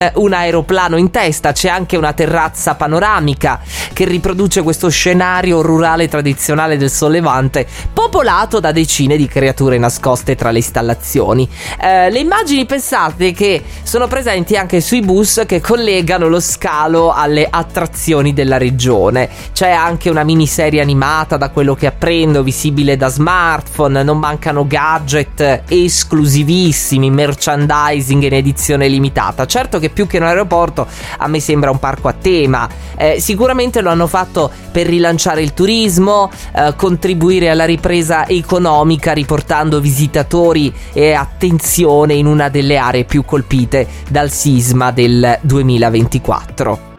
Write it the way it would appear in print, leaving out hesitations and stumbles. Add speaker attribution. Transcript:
Speaker 1: un aeroplano in testa. C'è anche una terrazza panoramica che riproduce questo scenario rurale tradizionale del Sollevante, popolato da decine di creature nascoste tra le installazioni. Le immagini, pensate che sono presenti anche sui bus che collegano lo scalo alle attrazioni della regione. C'è anche una miniserie animata, da quello che apprendo, visibile da smartphone. Non mancano gadget esclusivissimi, merchandising in edizione limitata. Certo che più che un aeroporto a me sembra un parco a tema. Sicuramente lo hanno fatto per rilanciare il turismo, contribuire alla ripresa economica, riportando visitatori e attenzione in una delle aree più colpite dal sisma del 2024.